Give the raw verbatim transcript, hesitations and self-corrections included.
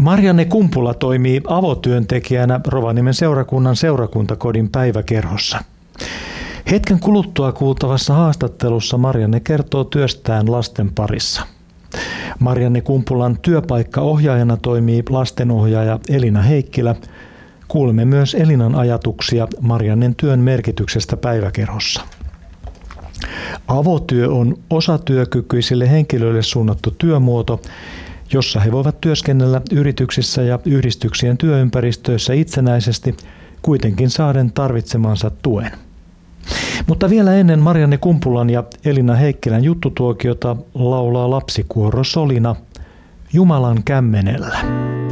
Marianne Kumpula toimii avotyöntekijänä Rovaniemen seurakunnan seurakuntakodin päiväkerhossa. Hetken kuluttua kuultavassa haastattelussa Marianne kertoo työstään lasten parissa. Marianne Kumpulan työpaikkaohjaajana toimii lastenohjaaja Elina Heikkilä. Kuulemme myös Elinan ajatuksia Mariannen työn merkityksestä päiväkerhossa. Avotyö on osatyökykyisille henkilöille suunnattu työmuoto, jossa he voivat työskennellä yrityksissä ja yhdistyksien työympäristöissä itsenäisesti, kuitenkin saaden tarvitsemansa tuen. Mutta vielä ennen Marianne Kumpulan ja Elina Heikkilän juttutuokiota laulaa lapsikuoro Solina Jumalan kämmenellä.